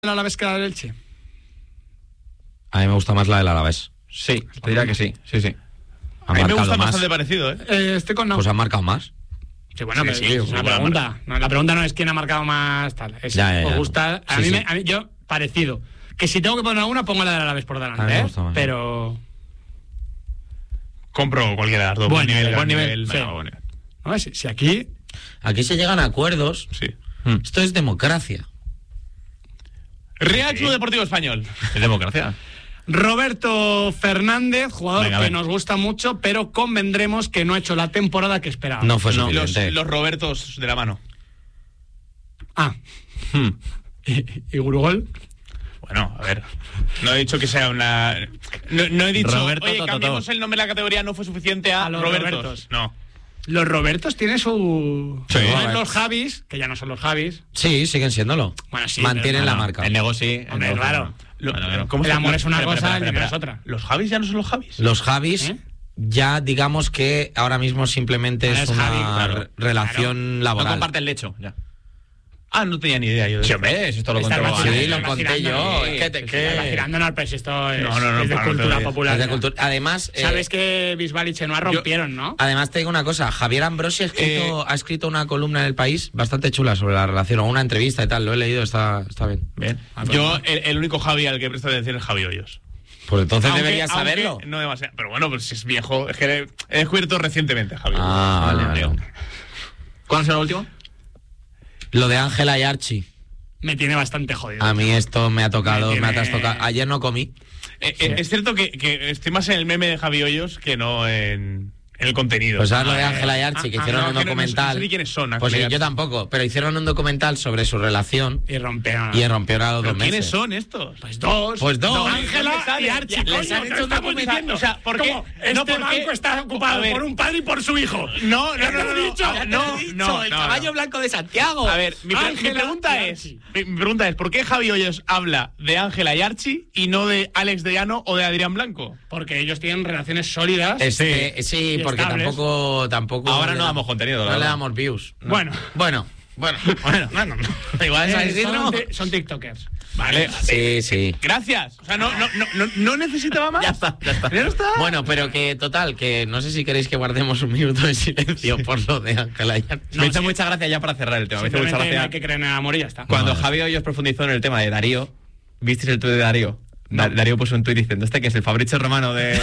el Alavés que la del Elche? A mí me gusta más la del Alavés. Sí, te diría que sí. A mí me gusta bastante parecido, Estoy con no. Pues han marcado más. Sí, bueno, Sí, pero sí, es una buena pregunta. No, la pregunta no es quién ha marcado más tal. Es, Ya. ¿os gusta? A Sí, mí, sí. a mí, yo, parecido. Que si tengo que poner alguna, pongo la del Alavés por A mí delante, me gusta más. Pero... Compro cualquiera de las dos. Buen nivel, gran buen nivel, sí. venga, buen nivel. No, si aquí... Aquí se llegan a acuerdos. Sí. Esto es democracia. Real Club Deportivo Español. Es democracia. Roberto Fernández, jugador Venga, que ven. nos gusta mucho, pero convendremos que no ha hecho la temporada que esperaba. No fue Los suficiente. Robertos de la mano. Ah. ¿Y Gurugol? Bueno, a ver. No he dicho que sea una. No he dicho. Roberto Oye, Tototó. cambiemos el nombre de la categoría, no fue suficiente a los Robertos. Robertos. No. Los Robertos tienen su... Sí. No es los Javis, que ya no son los Javis. Sí, siguen siéndolo. Bueno, sí, Mantienen pero la bueno, marca. El negocio sí. Hombre, el negocio claro. no. Bueno, ¿Cómo El se- amor es una espera, cosa, espera, el dinero es espera. otra. ¿Los Javis ya no son los Javis? Los Javis ya digamos que ahora mismo simplemente Ahora es es una Javi, claro. relación No laboral. comparten lecho, ya. Ah, no tenía ni idea yo de Sí, esto. hombre, esto lo Está controlo. vacilando, Sí, lo está conté vacilando, yo. sí, ¿Qué te- sí, qué? está vacilando, no, pero si esto es, No, es de para, no te cultura digas. popular. Es de ya. cultura. Además, ¿Sabes que Bisbal y Chenoa rompieron, no? además te digo una cosa, Javier Ambrosi ha escrito una columna en El País bastante chula sobre la relación, o una entrevista y tal, lo he leído, está bien. Bien. Yo, el único Javi al que presto atención es Javi Hoyos. Pues entonces Aunque- deberías aunque saberlo. No demasiado. Pero bueno, pues si es viejo. Es que he descubierto recientemente, Javi. Ah, vale. ¿Cuál será el último? Lo de Ángela y Archie. Me tiene bastante jodido. A mí esto me ha tocado, Me me ha tiene- trastocado. Ayer no comí. Es cierto que estoy más en el meme de Javi Hoyos que no en el contenido. Pues sabes lo de Ángela y Archie, que hicieron un que no documental. sé ni quiénes son. Pues sí, Ángela y yo Archie. tampoco, pero hicieron un documental sobre su relación Y rompieron. y rompieron a los ¿Pero 2 quiénes meses. son estos? Pues dos. Pues dos. Ángela y Archie. Les coño, han te hecho lo un estamos documental. diciendo. O sea, ¿por qué? ¿Cómo? No, Este ¿por qué? banco está ocupado A ver. por un padre y por su hijo. No, ¿Qué te lo he dicho? no, el no, caballo no. blanco de Santiago. A ver, mi Ángela pregunta y es, Archie. mi pregunta es, ¿por qué Javi Hoyos habla de Ángela y Archie y no de Alex de Llano o de Adrián Blanco? Porque ellos tienen relaciones sólidas. Sí, Y porque estables. tampoco. Ahora le no da- damos contenido, la No le verdad. damos views. No. Bueno. Bueno. Igual es así, ¿no? Son TikTokers. Vale. Sí. Gracias. O sea, no necesitaba más. Ya está. ¿Ya está? Bueno, pero que total, que no sé si queréis que guardemos un minuto de silencio por lo de Ángela y Archie. Me hizo mucha gracia ya para cerrar el tema. Me hizo mucha Simplemente no hay gracia. que creer en el amor y ya está. Cuando No, Javi Hoyos profundizó en el tema de Darío, ¿visteis el tuit de Darío? Darío puso un tuit diciendo que es el Fabrizio Romano de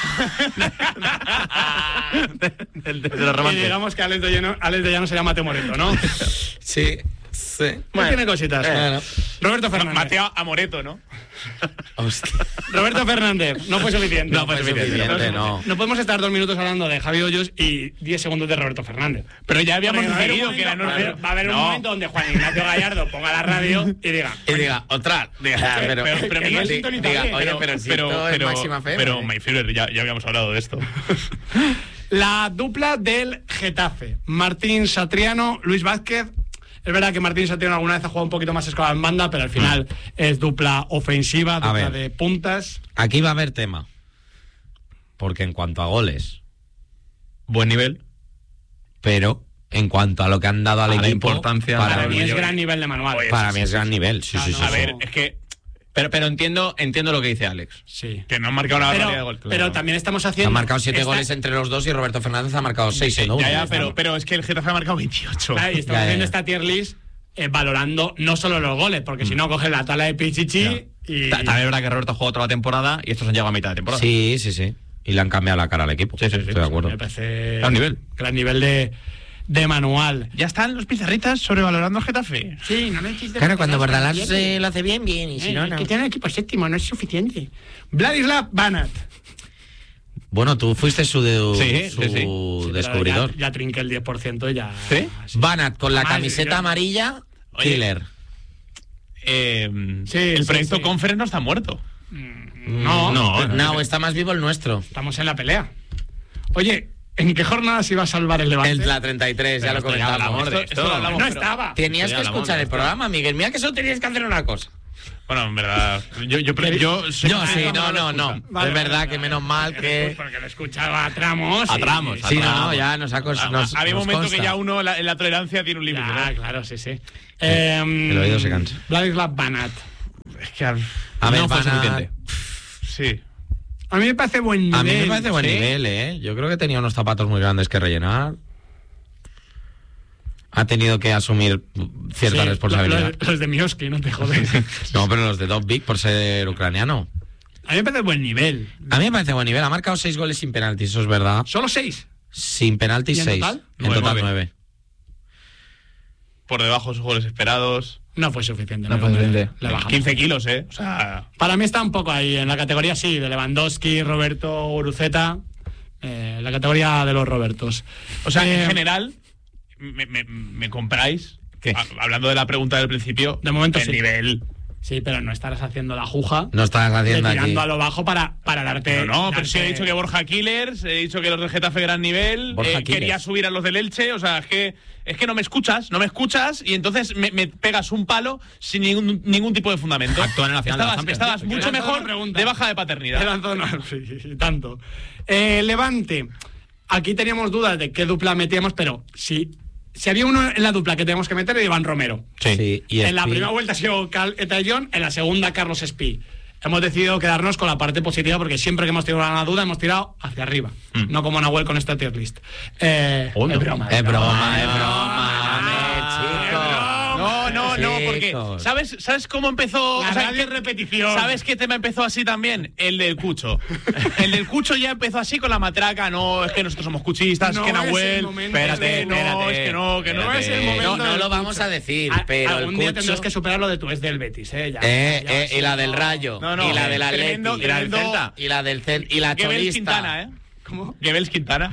los Y romances. digamos que Alex de Llano se llama Mateo Moreto, ¿no? Sí. Bueno, tiene cositas. Bueno. Roberto Fernández. Mateo Amoreto, ¿no? Hostia. Roberto Fernández. No fue suficiente. No fue suficiente, no. No podemos estar 2 minutos hablando de Javi Hoyos y 10 segundos de Roberto Fernández. Pero ya habíamos Porque va a haber un decidido que era momento- no. va a haber un No. momento donde Juan Ignacio Gallardo ponga la radio y diga... Y diga, otra. Pero que no Miguel, sintoniza diga, bien. oye, pero si esto es Máxima FM. Pero, My Führer, ya habíamos hablado de esto. La dupla del Getafe. Martín Satriano, Luis Vázquez. Es verdad que Martín Satriano alguna vez ha jugado un poquito más escalada en banda, pero al final es dupla ofensiva, dupla ver. de puntas. Aquí va a haber tema. Porque en cuanto a goles, Buen nivel. pero en cuanto a lo que han dado al A la equipo, importancia. para Para mí mí, es gran nivel de manual. Oye, para mí es gran nivel. Sí, sí, sí. A sí. ver, es que Pero entiendo lo que dice Alex. Sí. no han marcado una barbaridad de gol. Pero también estamos haciendo... Han marcado 7 esta- goles entre los dos y Roberto Fernández ha marcado 6 siendo uno. Ya, pero es que el Getafe ha marcado 28. Claro, y estamos Ya. haciendo esta tier list valorando no solo los goles, porque si no coges la tabla de Pichichi y... También es verdad que Roberto ha jugado toda la temporada y estos han llegado a mitad de temporada. Sí. Y le han cambiado la cara al equipo. Sí. Estoy de acuerdo. Me parece... Gran nivel. Gran nivel de manual. Ya están los pizarritas sobrevalorando al Getafe. Sí, no me chistes. Claro, cuando Bordalás lo hace bien, y si no, no. Que tiene el equipo séptimo, no es suficiente. Vladislav Banat. Bueno, tú fuiste su Sí. descubridor. Ya trinqué el 10% y ya... ¿Sí? Banat con la Además, camiseta yo- amarilla, Oye, killer. El sí, proyecto sí. Conference no está muerto. No, está más vivo el nuestro. Estamos en la pelea. Oye, ¿en qué jornada se iba a salvar el Levante? En la 33, ya lo esto ya hablamos comentamos. de Esto lo hablamos, No pero- estaba. Tenías Ya que hablamos escuchar de el esto. programa, Miguel. Mira que solo tenías que hacer una cosa. Bueno, en verdad, yo soy Yo sí, no. no. Vale, Es verdad vale, que vale, menos mal porque que... Porque lo escuchaba a tramos. A tramos, Sí, no, ya nos ha Había un momento que ya uno en la tolerancia tiene un límite. Ya, ¿no? claro, sí. el oído se cansa. Vladislav Banat. Es que A ver, no fue van a- suficiente. sí. A mí me parece buen nivel. A mí me parece buen ¿sí? nivel, ¿eh? Yo creo que tenía unos zapatos muy grandes que rellenar. Ha tenido que asumir cierta Sí, responsabilidad. Los de Mioski, no te jodes. No, pero los de Dov Big por ser ucraniano. A mí me parece buen nivel. A mí me parece buen nivel. Ha marcado 6 goles sin penaltis, eso es verdad. ¿Solo 6? Sin penaltis ¿Y en 6. total? En total 9. 9. Por debajo de sus goles esperados. No fue suficiente. No fue suficiente. Le bajamos. 15 kilos, ¿eh? O sea, Para mí está un poco ahí, en la categoría, sí, de Lewandowski, Roberto, Guruceta. La categoría de los Robertos. o sea, en general, me compráis. ¿Qué? Hablando de la pregunta del principio, De momento el sí. nivel. Sí, pero no estarás haciendo la juja. No estás haciendo aquí. Tirando a lo bajo para darte. No, pero sí he darte- dicho que Borja Killers, he dicho que los del Getafe gran nivel, Borja quería Killers. subir a los del Elche, o sea, es que no me escuchas y entonces me pegas un palo sin ningún tipo de fundamento. Actúan en la final de la Champions. Estabas mucho Era toda mejor una pregunta. de baja de paternidad. Era todo, sí, tanto. Levante. Aquí teníamos dudas de qué dupla metíamos, pero si había uno en la dupla que teníamos que meter, era Iván Romero. Sí. Y En la Espí- primera vuelta ha sido Etayón, en la segunda Carlos Espí. Hemos decidido quedarnos con la parte positiva porque siempre que hemos tenido una duda hemos tirado hacia arriba. No como Nahuel con esta tier list. Es broma. Es broma, es broma, broma, chicos. No, porque Chicos. ¿sabes cómo empezó? La O sea, radio es repetición. ¿Sabes qué tema empezó así también? El del Cucho. El del Cucho ya empezó así con la matraca. No, es que nosotros somos cuchistas, No es que es el Nahuel. momento. Espérate, no, es que no, que no espérate. es el No momento. No lo vamos a decir, pero el Algún día Cucho... tendrás que superar lo de tu es del Betis, ya. Y la del Rayo, No, y la del tremendo, Atleti, y la del tremendo. Celta, y la del y la Gebels cholista. Quintana, ¿eh? ¿Cómo? Gebels Quintana.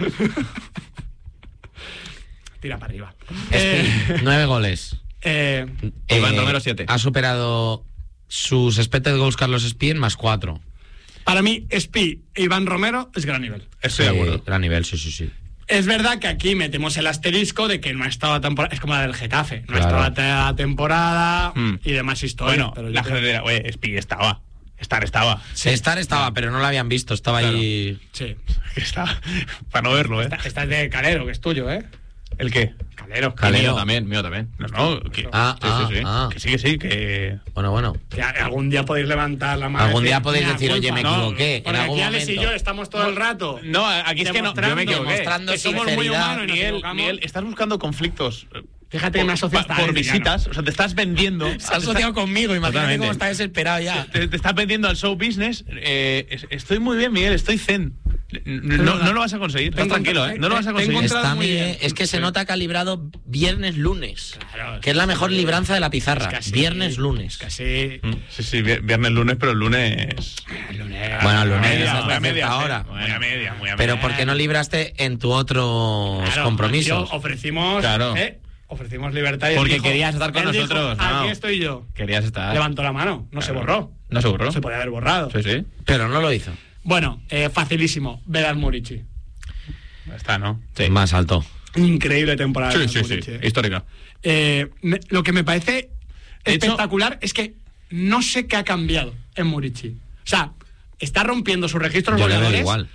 Tira para arriba. Espí, 9 goles. Iván Romero, 7. Ha superado sus expected goals Carlos Espí en más 4. Para mí, Espí e Iván Romero es gran nivel. Estoy de acuerdo. Gran nivel, sí. Es verdad que aquí metemos el asterisco de que no ha estado la temporada. Es como la del Getafe. No Claro. ha estado la temporada y demás historias. Bueno, pero yo la creo- generera, oye, Speed estaba. Estaba. Estar estaba, pero no lo habían visto. Estaba allí. Sí. Estaba. Para no verlo, ¿eh? Esta es de Calero, que es tuyo, ¿eh? ¿El qué? Calero. Calero. Mío también. No, que, Ah. que sí, que... Bueno. Que algún día podéis levantar la mano. Algún y día decir, podéis "Mea decir, oye, culpa". me No, equivoqué. En porque algún aquí Alex y momento. yo estamos todo el rato. No, aquí es que no. Demostrando- Yo me equivoqué. demostrando Que somos muy sinceridad. humanos y nos equivocamos. Miguel, estás buscando conflictos. Fíjate que me asocias por visitas, o sea, te estás vendiendo. Se ha asociado conmigo, imagínate Totalmente. cómo está desesperado ya. Te estás vendiendo al show business. Estoy muy bien, Miguel, estoy zen. No lo vas a conseguir. Estás Tengo- tranquilo, ¿eh? No lo vas a te conseguir. encuentras Está muy bien. bien. Es que se nota calibrado viernes-lunes. Claro, Que es la mejor libranza de la pizarra. Es que así- Viernes-lunes. Casi. Sí, viernes, lunes, pero el lunes. Bueno, el lunes Muy es a hasta medias, cierta hora. Muy a media. Pero ¿por qué no libraste en tu otros Claro, compromisos? tío, ofrecimos. Claro. Ofrecimos libertad. Y él Porque dijo- querías estar con él dijo, nosotros, ¿no? Aquí estoy yo. Querías estar. Levantó la mano, no se borró. ¿No se borró? Se podía haber borrado. Sí. Pero no lo hizo. Bueno, facilísimo. Vedal Murici. Está, ¿no? Sí. Más alto. Increíble temporada. de Sí. Murici, Histórica. Lo que me parece De hecho- espectacular es que no sé qué ha cambiado en Murici. O sea, está rompiendo sus registros Yo le veo goleadores. igual.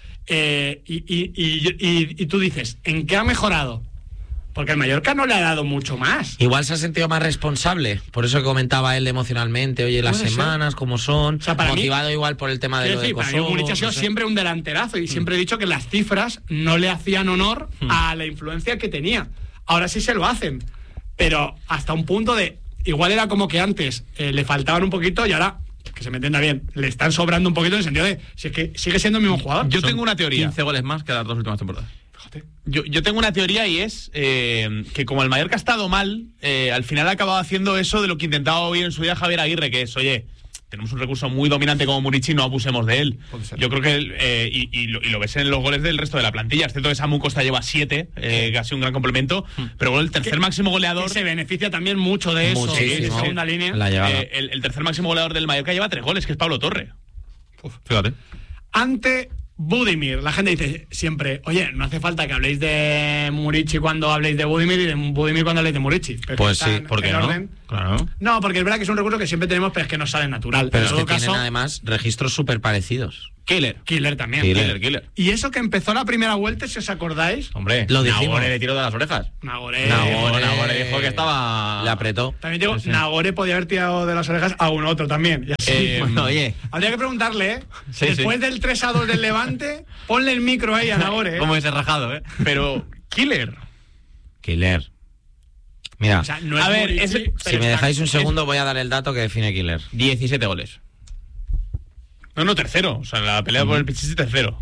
Y tú dices, ¿en qué ha mejorado? Porque el Mallorca no le ha dado mucho más. Igual se ha sentido más responsable. Por eso que comentaba él emocionalmente. Oye, las Puede ser. semanas, cómo son. O sea, para mí- motivado igual por el tema de Quiero lo de decir, para mí Kosovo. Murici ha sido no sé. siempre un delanterazo y siempre he dicho que las cifras no le hacían honor a la influencia que tenía. Ahora sí se lo hacen, pero hasta un punto de... Igual era como que antes le faltaban un poquito y ahora, que se me entienda bien, le están sobrando un poquito en el sentido de si es que sigue siendo el mismo jugador. Yo tengo una teoría. 15 goles más que las 2 últimas temporadas. Fíjate. Yo tengo una teoría y es que como el Mallorca ha estado mal, al final ha acabado haciendo eso de lo que intentaba oír en su día Javier Aguirre, que es, oye, tenemos un recurso muy dominante como Murici, no abusemos de él. Yo creo que, y lo ves en los goles del resto de la plantilla, es cierto que Samu Costa lleva 7, que ha sido un gran complemento, pero bueno, el tercer máximo goleador... Que se beneficia también mucho de eso, Muchísimo. de segunda línea. La llegada. el tercer máximo goleador del Mallorca lleva 3 goles, que es Pablo Torre. Fíjate. Ante Budimir, la gente dice siempre, oye, no hace falta que habléis de Murici cuando habléis de Budimir y de Budimir cuando habléis de Murici. Pero Pues están sí, ¿Por qué en no? orden. Claro. No, porque es verdad que es un recurso que siempre tenemos, pero es que nos sale natural. Pero en es todo que caso, tienen además registros súper parecidos. Killer también. Killer. Y eso que empezó la primera vuelta, si os acordáis. Hombre, Lo dijimos. Nagore le tiró de las orejas. Nagore. Nagore dijo que estaba... Le apretó. También digo, Nagore podía haber tirado de las orejas a un otro también. Y así. Bueno, oye, Habría que preguntarle, ¿eh? Sí, Después del 3-2 del Levante, ponle el micro ahí a Nagore, ¿eh? como ese rajado, ¿eh? Pero, Killer. Killer. Mira, O sea, no es A ver, Muricy, es- pero si me está- dejáis un segundo voy a dar el dato que define Killer. 17 goles. No, tercero. O sea, la pelea por el Pichichi tercero.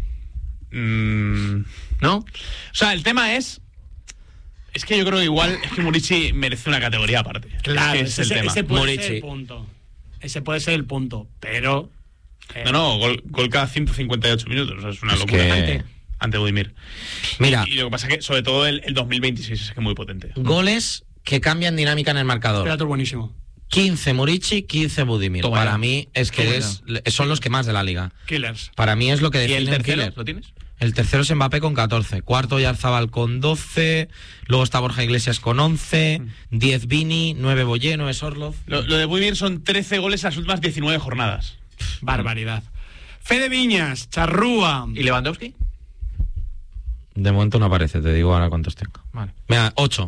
¿No? O sea, el tema es que yo creo que igual es que Muricy merece una categoría aparte. Claro, es que es el tema. ese puede Muricy. ser el punto. Ese puede ser el punto, pero... No, gol cada 158 minutos. O sea, es una Es locura. que- Ante Budimir. Mira, Y lo que pasa es que, sobre todo, el 2026 es que es muy potente. goles que cambian dinámica en el marcador. Dato buenísimo. 15 Muricy, 15 Budimir. Toma Para ya. mí es que son los que más de la liga. Killers. Para mí es lo que ¿Y define el un tercero? killer. ¿Lo tienes? El tercero es Mbappé con 14, cuarto Oyarzabal con 12, luego está Borja Iglesias con 11, 10 Vini, 9 Boyé, 9 Sorloz. Lo de Budimir son 13 goles en las últimas 19 jornadas. Barbaridad. Fede Viñas, Charrúa. ¿Y Lewandowski? De momento no aparece, te digo ahora cuántos tengo. Vale. Mira, 8.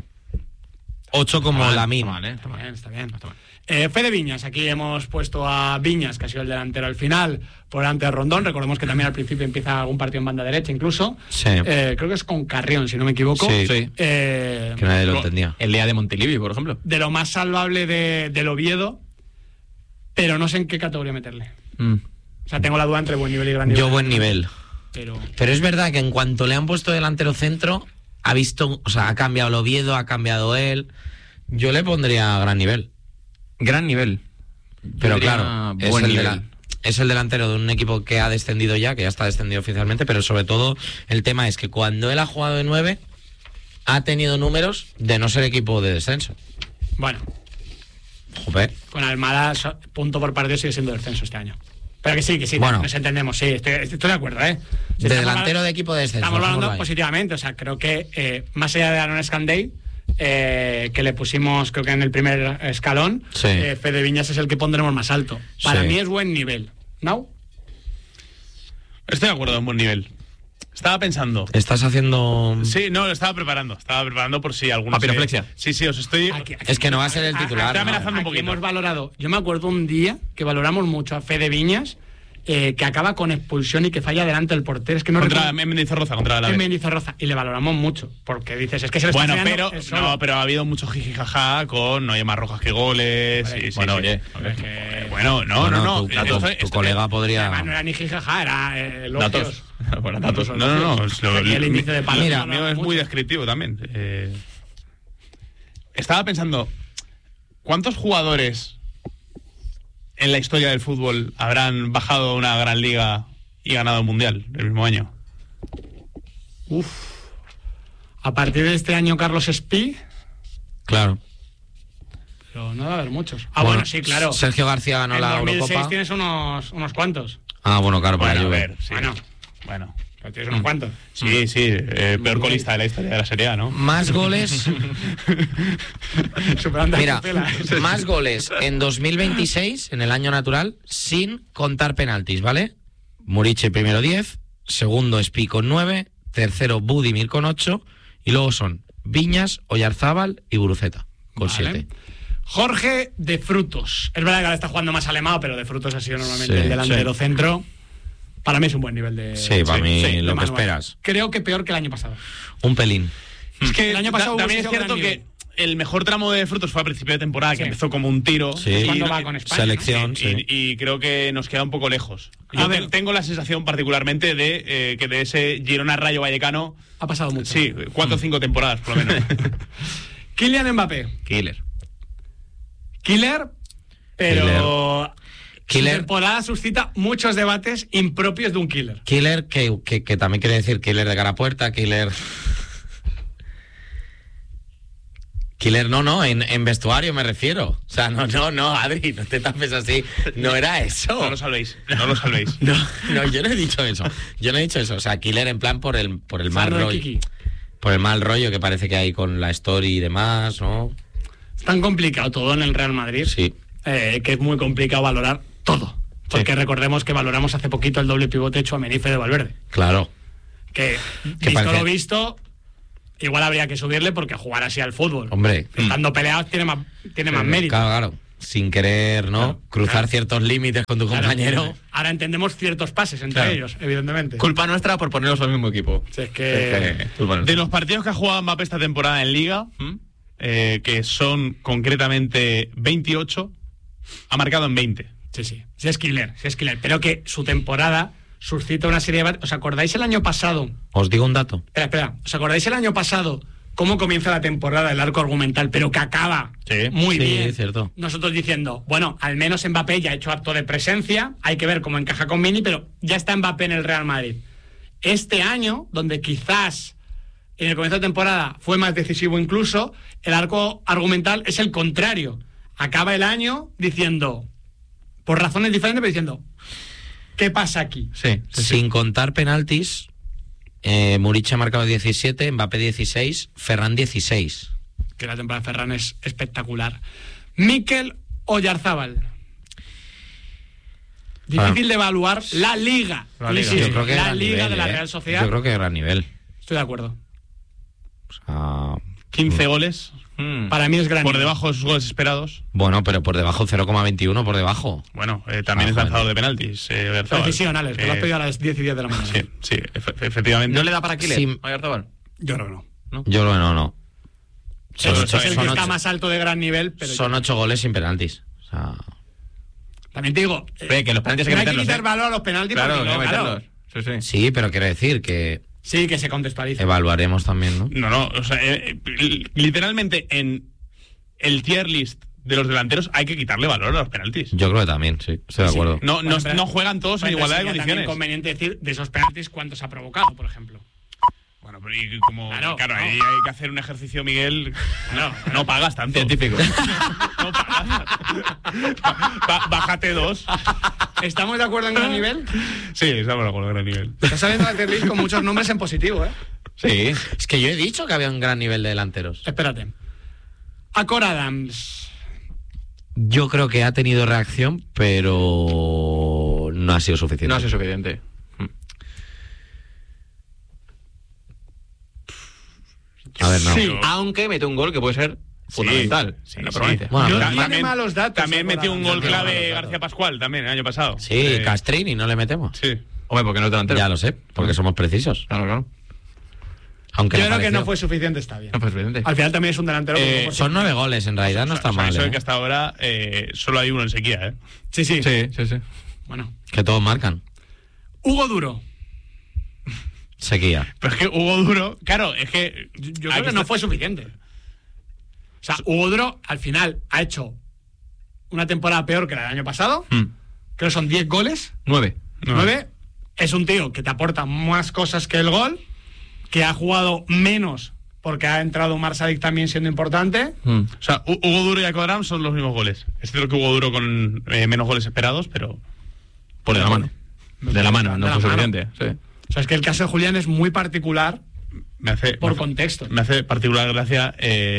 8 como Lamine. Vale, Está bien, está bien. Fede Viñas, aquí hemos puesto a Viñas, que ha sido el delantero al final, por delante de Rondón. Recordemos que también al principio empieza algún partido en banda derecha incluso. Sí. Creo que es con Carrión, si no me equivoco. Sí. Sí. Que nadie lo entendía. El día de Montilivi, por ejemplo. De lo más salvable del Oviedo, pero no sé en qué categoría meterle. O sea, tengo la duda entre buen nivel y gran nivel. Yo buen nivel. Pero es verdad que en cuanto le han puesto delantero centro, ha visto, o sea, ha cambiado el Oviedo, ha cambiado él. Yo le pondría gran nivel. Gran nivel. Pero Yo diría claro, buen nivel. es el delantero de un equipo que ha descendido ya, que ya está descendido oficialmente, pero sobre todo el tema es que cuando él ha jugado de 9, ha tenido números de no ser equipo de descenso. bueno, Joder. con Almada, punto por partido sigue siendo descenso este año. Pero que sí, Bueno. nos entendemos, sí, estoy de acuerdo, ¿eh? Si De estamos delantero hablando- de equipo de descenso. Estamos hablando dejémoslo ahí. positivamente, o sea, creo que más allá de Aaron Scandey, que le pusimos creo que en el primer escalón, Sí. Fede Viñas es el que pondremos más alto. Para Sí. mí es buen nivel. ¿No? Estoy de acuerdo en buen nivel. Estaba pensando. Estás haciendo... Sí, no, lo estaba preparando por si alguno. Papiroflexia. Sí, os estoy. Es que no va a ser el titular. Estoy ¿no? amenazando un Aquí poquito. hemos valorado. Yo me acuerdo un día que valoramos mucho a Fede Viñas, que acaba con expulsión y que falla delante del portero. Es que no Contra recuerdo- Mendizorroza, contra la en vez. Mendizorroza. Y le valoramos mucho. Porque dices, es que se le está Bueno, fallando pero él solo. no, pero ha habido mucho jijijaja con no hay más rojas que goles. Vale, Sí, bueno, sí. oye. Es que- Bueno, no. Bueno, tu Esto- colega podría... Además, no era ni jijaja, era elogios. Datos. Bueno, datos. Datos, No. elogios. El índice de palos Mira, lo el mío hablaba es muy mucho. descriptivo también. Estaba pensando, ¿cuántos jugadores en la historia del fútbol habrán bajado a una gran liga y ganado el mundial el mismo año? A partir de este año, Carlos Espí, Claro. pero no va a haber muchos. Bueno, sí, claro. Sergio García ganó en la 2006 Eurocopa. tienes unos cuantos. Ah, bueno, claro, para Bueno, a Juve. ver, sí. Bueno. Bueno. Pero tienes unos cuantos. Sí, peor colista de la historia de la Serie A, ¿no? Más goles... Superando a Mira, Tutela. más goles en 2026, en el año natural, sin contar penaltis, ¿vale? Murici primero 10, segundo Espí con 9, tercero Budimir con 8, y luego son Viñas, Oyarzábal y Guruceta con Vale. 7. Jorge de Frutos. Es verdad que ahora está jugando más alemado, pero de Frutos ha sido normalmente Sí, el delantero sí. centro. Para mí es un buen nivel de... Sí, para mí de lo que manual. esperas. Creo que peor que el año pasado. Un pelín. Es que El año pasado también es hubiese sido cierto gran que el mejor tramo de Frutos fue a principio de temporada, Sí. que empezó como un tiro. Sí. Es Y- cuando va con España. Selección, ¿no? sí. Y creo que nos queda un poco lejos. A Yo ver. tengo la sensación particularmente de que de ese Girona Rayo Vallecano, Ha pasado mucho. sí, 4 o 5 temporadas por lo menos. Kylian Mbappé. Killer. Killer, pero... Killer. Su temporada suscita muchos debates impropios de un killer. Killer, que también quiere decir killer de cara a puerta, killer... Killer no, en vestuario me refiero. O sea, no, Adri, no te tapes así. No era eso. No lo salvéis, no lo salvéis. No, yo no he dicho eso. Yo no he dicho eso. O sea, killer en plan por el mal Sandro de rollo. Kiki. Por el mal rollo que parece que hay con la story y demás, ¿no? Es tan complicado todo en el Real Madrid Sí. que es muy complicado valorar todo. Porque recordemos que valoramos hace poquito el doble pivote hecho a Menife de Valverde. Claro. Que Que visto parece- lo visto, igual habría que subirle porque jugar así al fútbol, Hombre. estando peleados, tiene más mérito. Claro. Sin querer, ¿no? Claro, Cruzar claro. ciertos límites con tu Claro, compañero. ahora entendemos ciertos pases entre Claro. ellos, evidentemente. Culpa nuestra por ponerlos al mismo equipo. Si es que... Culpa De nuestra. los partidos que ha jugado Mbappé esta temporada en Liga, que son concretamente 28, ha marcado en 20. Sí, es killer, pero que su temporada suscita una serie de... ¿Os acordáis el año pasado? Os digo un dato. Espera, ¿os acordáis el año pasado cómo comienza la temporada, el arco argumental, pero que acaba Sí. muy Sí, bien? cierto. Nosotros diciendo, bueno, al menos Mbappé ya ha hecho acto de presencia, hay que ver cómo encaja con Vini, pero ya está Mbappé en el Real Madrid. Este año, donde quizás en el comienzo de temporada fue más decisivo incluso, el arco argumental es el contrario. Acaba el año diciendo, por razones diferentes, pero diciendo, ¿qué pasa aquí? Sí, sí, sí. Sin contar penaltis, Muric ha marcado 17, Mbappé 16, Ferran 16. Que la temporada de Ferran es espectacular. Mikel Oyarzábal. Difícil de evaluar la liga. La liga. Sí, Yo creo que la gran liga nivel, de la ¿eh? Real Sociedad. Yo creo que gran nivel. Estoy de acuerdo. O sea, 15 goles, Para mí es gran por nivel. debajo de sus goles esperados. bueno, pero por debajo, 0,21 por debajo. Bueno, también Ah, es joder. lanzador de penaltis. Oyarzabal. Precisión, Alex, que lo has pedido a las 10 y 10 de la mañana. Sí, efectivamente. ¿No le da para Killer? Sí. Oyarzabal. Yo creo que no. Yo no. Son Es ocho- el son que está ocho- más alto de gran nivel, pero son 8 goles sin penaltis. O sea, también te digo, Ve, que los penaltis hay que no hay que meterlos, quitar ¿eh? valor a los penaltis Claro, porque hay que claro. meterlos. Sí, sí. sí, pero quiero decir que Sí, que se contextualiza. evaluaremos también, ¿no? No, o sea, literalmente en el tier list de los delanteros hay que quitarle valor a los penaltis. Yo creo que también, sí. Estoy de Sí. acuerdo. No, Bueno, no, pero- no juegan todos en Bueno, igualdad de sería también condiciones. conveniente decir de esos penaltis cuántos ha provocado, por ejemplo. Bueno, pero y como, Claro, claro, no. ahí hay que hacer un ejercicio, Miguel. No pagas tanto. Científico. No pagas. Bájate 2. ¿Estamos de acuerdo en gran nivel? Sí, estamos de acuerdo, gran nivel. Está saliendo la tier list con muchos nombres en positivo, ¿eh? Sí. Es que yo he dicho que había un gran nivel de delanteros. Espérate. Acor Adams. Yo creo que ha tenido reacción, pero no ha sido suficiente. No ha sido suficiente. A ver, no. Sí. Aunque mete un gol que puede ser fundamental sí, en la sí. permanencia. Bueno, Yo pero- tiene malos datos. También Acor metió un Adams. gol Claro, clave claro. García Pascual también el año pasado. Sí, Castrini, no le metemos. Sí. Hombre, porque no es delantero. Ya lo sé, porque somos precisos. Claro, claro. Aunque Yo me creo que pareció. no fue suficiente, está bien. No fue suficiente. Al final también es un delantero. que jugó por Son 9 goles, en realidad no está mal. Eso de ¿eh? que hasta ahora solo hay uno en sequía, ¿eh? Sí, sí. Sí, sí, sí. Bueno. Que todos marcan. Hugo Duro. Sequía. Pero es que Hugo Duro, claro, es que. Yo creo que no fue suficiente. O sea, Hugo Duro al final ha hecho una temporada peor que la del año pasado. Creo que son 10 goles. 9. 9. Es un tío que te aporta más cosas que el gol, que ha jugado menos porque ha entrado Marsadic también siendo importante. O sea, Hugo Duro y Acodram son los mismos goles. Es cierto que Hugo Duro con menos goles esperados, pero. Por de la mano. De la mano, no De la fue mano. suficiente. Sí. O sea, es que el caso de Julián es muy particular Me hace. por me hace- contexto. Me hace particular gracia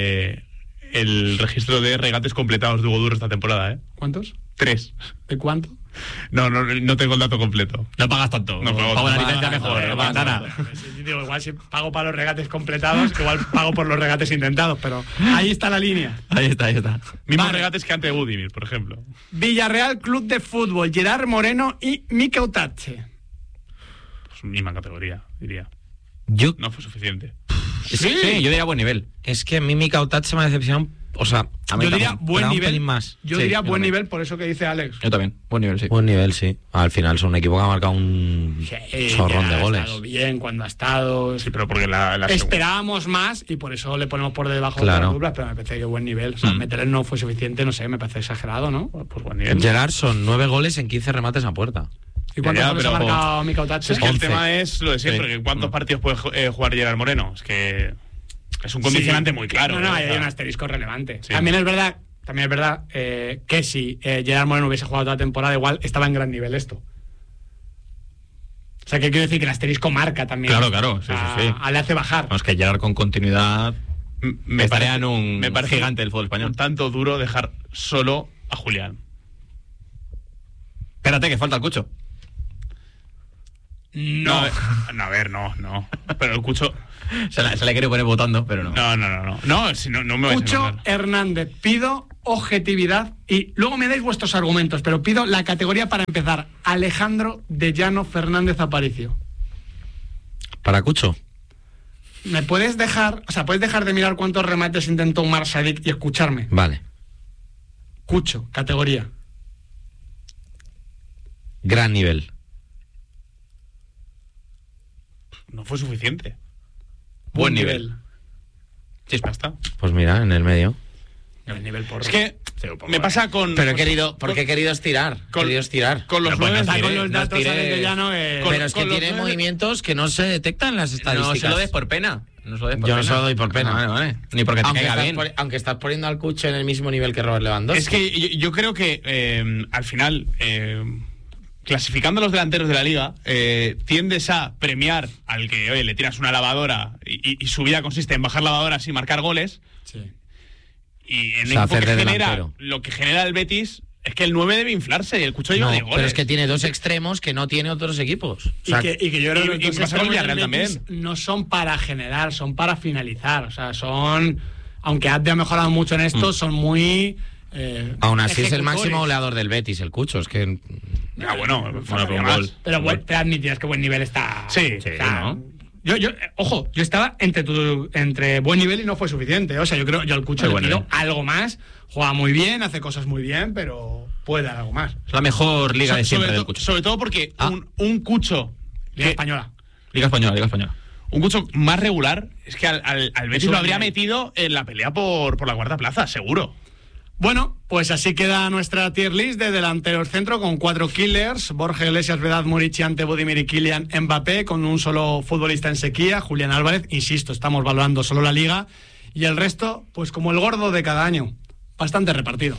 el registro de regates completados de Hugo Duro esta temporada, ¿eh? ¿Cuántos? 3. ¿De cuánto? No tengo el dato completo. No pagas tanto. No pago Pago la tanto. licencia mejor. Joder, No pagas bueno, nada. sí, digo, igual si pago para los regates completados, igual pago por los regates intentados, pero ahí está la línea. Ahí está, ahí está. Mismos Vale. regates que ante Budimir, por ejemplo. Villarreal Club de Fútbol, Gerard Moreno y Mikel Otache. Pues misma categoría, diría. Yo, No fue suficiente. Sí, yo diría buen nivel. es que a mí mi Cautat me ha decepcionado. O sea, A mí Yo diría también. buen pero un nivel. pelín más. Yo Sí, diría yo buen también. nivel, por eso que dice Alex. Yo también. Buen nivel, sí. Buen nivel, sí. Al final son un equipo que ha marcado un chorrón de Ha goles. estado bien cuando ha estado. Sí, pero porque la Esperábamos más y por eso le ponemos por debajo Claro. de las duplas, pero me parece que buen nivel. O sea, meterle no fue suficiente, no sé, me parece exagerado, ¿no? pues buen nivel. Gerard son 9 goles en 15 remates a puerta. ¿Y cuántos Ya, goles ha pero- marcado Mikel Otache? Es que el 11. tema es lo de siempre, Sí. que ¿cuántos partidos puede jugar Gerard Moreno? Es que es un condicionante muy claro. No, ¿eh? hay O sea, un asterisco relevante. Sí. También es verdad que si Gerard Moreno hubiese jugado toda la temporada, igual estaba en gran nivel esto. O sea, que quiero decir que el asterisco marca también. Claro, claro, sí, O sea, sí, sí. Le hace bajar. Vamos, que Gerard con continuidad me estaría parece- en un me parece gigante del fútbol español. un tanto duro dejar solo a Julián. Espérate, que falta el Cucho. No. A ver, no. Pero el Cucho... Se la he querido poner votando, pero no. No. No, si no me vais a Cucho encontrar. Hernández, pido objetividad y luego me dais vuestros argumentos, pero pido la categoría para empezar. Alejandro de Llano Fernández Aparicio. Para Cucho. ¿Me puedes dejar, puedes dejar de mirar cuántos remates intentó Umar Sadik y escucharme? Vale. Cucho, categoría. Gran nivel. No fue suficiente. Buen nivel. Sí, ya está. Pues mira, en el medio. El nivel por... Es que me pasa con... Pero porque he querido estirar. Con- He querido estirar. Con los Pero pues nueve... no Está con los no datos tires- Alex de Llano, Pero es que con los tiene nueve- movimientos que no se detectan en las No estadísticas. se lo des por pena. No se lo des por Yo no pena. se lo doy por pena. Vale. Ni porque te Aunque caiga estás, bien. aunque estás poniendo al Cucho en el mismo nivel que Robert Lewandowski. Es que yo creo que al final, clasificando a los delanteros de la liga, tiendes a premiar al que, oye, le tiras una lavadora y su vida consiste en bajar lavadoras y marcar goles. Sí. Y en O sea, el equipo hacer que de genera delantero. lo que genera el Betis es que el 9 debe inflarse y el Cucho lleva No, 10 goles. pero es que tiene dos extremos que no tiene otros equipos. O sea, Y que yo creo que y los pasa con el extremos del Villarreal Betis también. no son para generar, son para finalizar. O sea, son... Aunque Abde ha mejorado mucho en esto, son muy... aún así es el ejecutores. máximo goleador del Betis, el Cucho. Es que Bueno, pero un gol. Pero te admitirás que buen nivel está. Sí, O sea, ¿no? Ojo, yo estaba entre buen nivel y no fue suficiente. O sea, yo al Cucho Muy le buen pido nivel. algo más. Juega muy bien, hace cosas muy bien, pero puede dar algo más. Es la mejor liga de siempre del sobre Cucho. todo porque Ah. un Cucho... Liga que- Española. Liga Española. Un Cucho más regular es que al Betis un lo habría nivel. metido en la pelea por la cuarta plaza, seguro. Bueno, pues así queda nuestra tier list de delanteros centro con 4 killers: Borja Iglesias, Vedad, Murici, Ante, Budimir y Kylian Mbappé, con un solo futbolista en sequía, Julián Álvarez. Insisto, estamos valorando solo la liga y el resto, pues como el gordo de cada año, bastante repartido.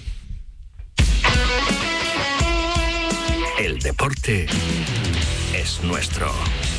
El deporte es nuestro.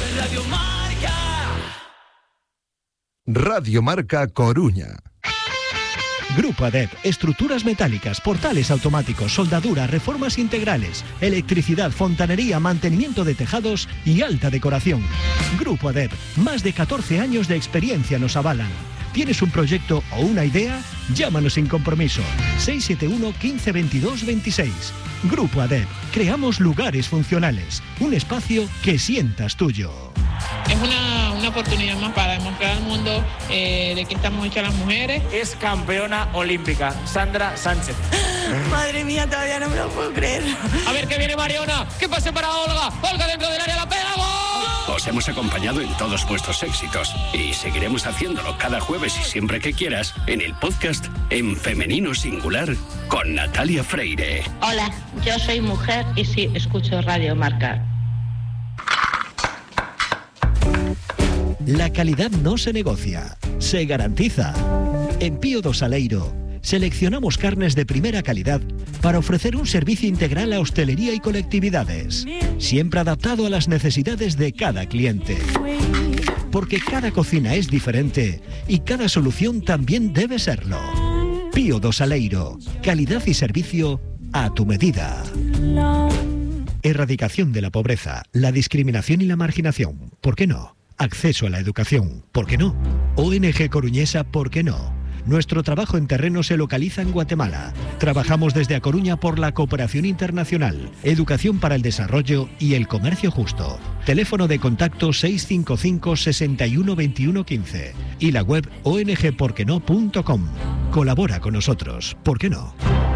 Radio Marca Coruña. Grupo ADEP, estructuras metálicas, portales automáticos, soldadura, reformas integrales, electricidad, fontanería, mantenimiento de tejados y alta decoración. Grupo ADEP, más de 14 años de experiencia nos avalan. ¿Tienes un proyecto o una idea? Llámanos sin compromiso. 671 15 22 26. Grupo ADEP, creamos lugares funcionales, un espacio que sientas tuyo. Es una oportunidad más para demostrar al mundo de qué estamos hechas las mujeres. Es campeona olímpica, Sandra Sánchez. Madre mía, todavía no me lo puedo creer. A ver, que viene Mariona, que pase para Olga. Olga dentro del área, la pega, ¡gol! Os hemos acompañado en todos vuestros éxitos y seguiremos haciéndolo cada jueves y siempre que quieras en el podcast En Femenino Singular con Natalia Freire. Hola, yo soy mujer y sí, escucho Radio Marca. La calidad no se negocia, se garantiza. En Pío do Saleiro seleccionamos carnes de primera calidad para ofrecer un servicio integral a hostelería y colectividades, siempre adaptado a las necesidades de cada cliente. Porque cada cocina es diferente y cada solución también debe serlo. Pío do Saleiro, calidad y servicio a tu medida. Erradicación de la pobreza, la discriminación y la marginación. ¿Por qué no? Acceso a la educación. ¿Por qué no? ONG Coruñesa. ¿Por qué no? Nuestro trabajo en terreno se localiza en Guatemala. Trabajamos desde A Coruña por la cooperación internacional, educación para el desarrollo y el comercio justo. Teléfono de contacto 655 61 21 15 y la web ongporqueno.com. Colabora con nosotros. ¿Por qué no?